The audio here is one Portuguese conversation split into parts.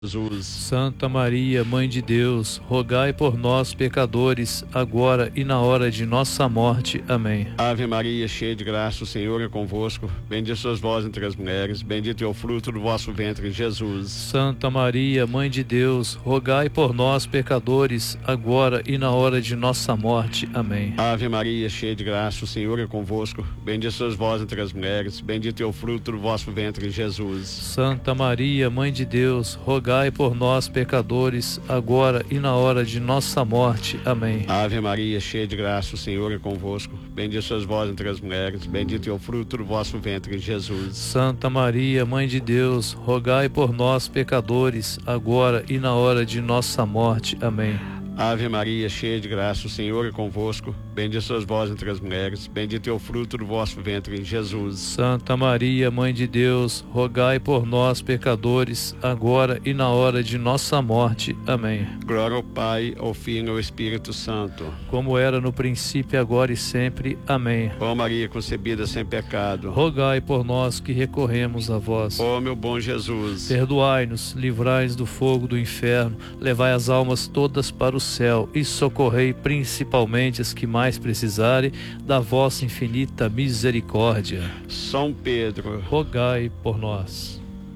Jesus. Santa Maria, Mãe de Deus, rogai por nós, pecadores, agora e na hora de nossa morte. Amém. Ave Maria, cheia de graça, o Senhor é convosco. Bendita sois vós entre as mulheres, bendito é o fruto do vosso ventre, Jesus. Santa Maria, Mãe de Deus, rogai por nós, pecadores, agora e na hora de nossa morte. Amém. Ave Maria, cheia de graça, o Senhor é convosco. Bendita sois vós entre as mulheres, bendito é o fruto do vosso ventre, Jesus. Santa Maria, Mãe de Deus, rogai por nós, pecadores, agora e na hora de nossa morte. Amém. Ave Maria, cheia de graça, o Senhor é convosco. Bendita sois vós entre as mulheres, bendito é o fruto do vosso ventre, Jesus. Santa Maria, Mãe de Deus, rogai por nós, pecadores, agora e na hora de nossa morte. Amém. Ave Maria, cheia de graça, o Senhor é convosco. Bendita sois vós entre as mulheres, bendito é o fruto do vosso ventre, Jesus. Santa Maria, Mãe de Deus, rogai por nós, pecadores, agora e na hora de nossa morte. Amém. Glória ao Pai, ao Filho e ao Espírito Santo. Como era no princípio, agora e sempre. Amém. Ó Maria concebida sem pecado, rogai por nós que recorremos a vós. Ó meu bom Jesus, perdoai-nos, livrai-nos do fogo do inferno, levai as almas todas para o céu e socorrei principalmente as que mais precisarem da vossa infinita misericórdia. São Pedro, rogai por nós.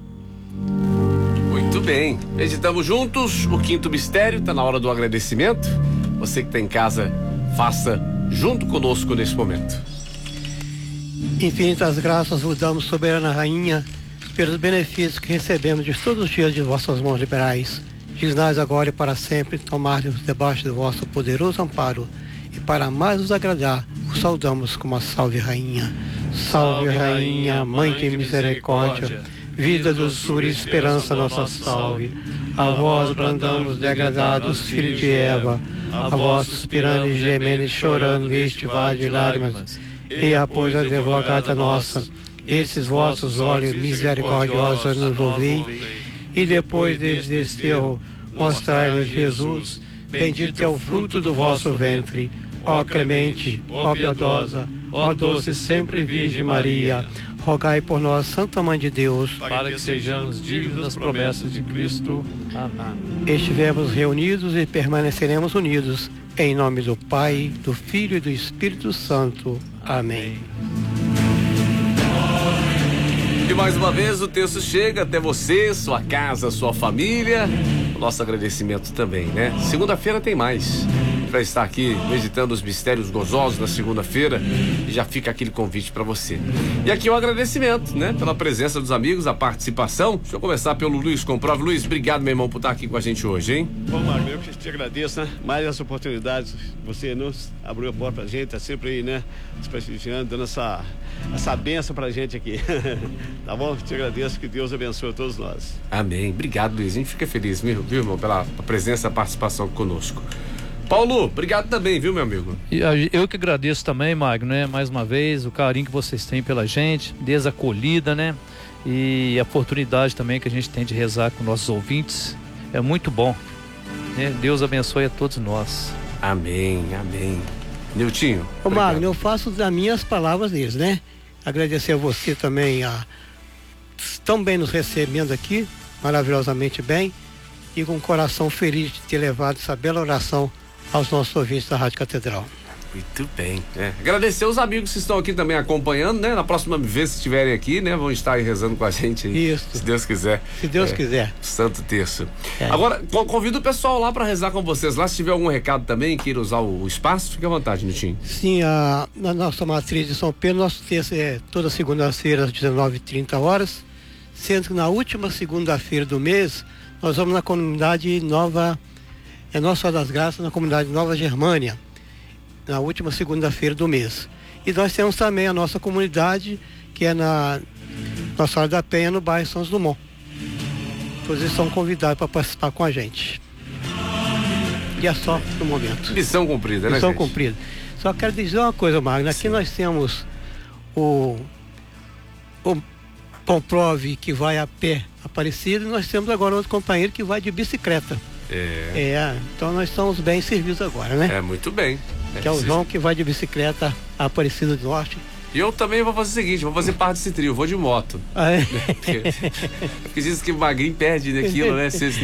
Muito bem, meditamos juntos o quinto mistério, está na hora do agradecimento. Você que está em casa, faça junto conosco nesse momento. Infinitas graças vos damos, soberana rainha, pelos benefícios que recebemos de todos os dias de vossas mãos liberais. Dignai agora e para sempre tomar-nos debaixo do vosso poderoso amparo, e para mais nos agradar, vos saudamos como a salve rainha. Salve rainha, mãe de misericórdia, vida, doçura e esperança nossa salve. A vós brandamos degradados, filhos de Eva, a vós suspirando e gemendo e chorando neste vale de lágrimas, e após a advogada nossa, esses vossos olhos misericordiosos nos ouvi, e depois desse desterro, mostrai-nos Jesus, bendito é o fruto do vosso ventre. Ó clemente, ó piedosa, ó doce sempre Virgem Maria, rogai por nós, Santa Mãe de Deus, para que sejamos dignos das promessas de Cristo. Amém. Estivemos reunidos e permaneceremos unidos, em nome do Pai, do Filho e do Espírito Santo. Amém. E mais uma vez o texto chega até você, sua casa, sua família. O nosso agradecimento também, né? Segunda-feira tem mais. Para estar aqui meditando os mistérios gozosos na segunda-feira, e já fica aquele convite para você. E aqui o agradecimento, né? Pela presença dos amigos, a participação. Deixa eu começar pelo Luiz Comprove. Luiz, obrigado, meu irmão, por estar aqui com a gente hoje, hein? Bom, Marco, eu que te agradeço, né? Mais essa oportunidade, você nos abriu a porta pra gente, tá sempre aí, né? Se prestigiando, dando essa benção pra gente aqui. Tá bom? Te agradeço, que Deus abençoe a todos nós. Amém. Obrigado, Luiz. A gente fica feliz, viu, irmão, pela presença e participação conosco. Paulo, obrigado também, viu, meu amigo? E eu que agradeço também, Magno, né? Mais uma vez, o carinho que vocês têm pela gente, desde a acolhida, né? E a oportunidade também que a gente tem de rezar com nossos ouvintes. É muito bom, né? Deus abençoe a todos nós. Amém, amém. Niltinho. Ô Magno, eu faço das minhas palavras deles, né? Agradecer a você também, tão bem nos recebendo aqui, maravilhosamente bem, e com o coração feliz de ter levado essa bela oração aos nossos ouvintes da Rádio Catedral. Muito bem, né? Agradecer os amigos que estão aqui também acompanhando, né? Na próxima vez que estiverem aqui, né? Vão estar aí rezando com a gente aí. Isso. Se Deus quiser. Se Deus quiser. Santo Terço. Agora, convido o pessoal lá para rezar com vocês lá. Se tiver algum recado também, queira usar o espaço, fique à vontade, Nitinho. Sim, na nossa matriz de São Pedro, nosso terço é toda segunda-feira às 19h30, sendo que na última segunda-feira do mês, nós vamos na comunidade Nova, Nossa Senhora das Graças, na comunidade Nova Germânia, na última segunda-feira do mês. E nós temos também a nossa comunidade, que é na Nossa Senhora da Penha, no bairro São Dumont. Todos eles são convidados para participar com a gente. E é só no momento. Missão cumprida, né, Missão gente? cumprida. Só quero dizer uma coisa, Magno. Aqui nós temos o Comprove, que vai a pé, Aparecido, e nós temos agora outro companheiro que vai de bicicleta. Então nós estamos bem servidos agora, né? Muito bem. Que é o João, que vai de bicicleta a Aparecida do Norte, E eu também vou fazer o seguinte, vou fazer parte desse trio, vou de moto. Ah, é? Porque diz que o magrinho perde daquilo, né?